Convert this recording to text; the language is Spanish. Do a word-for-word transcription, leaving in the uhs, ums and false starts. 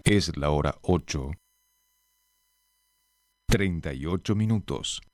Es la hora ocho, treinta y ocho minutos.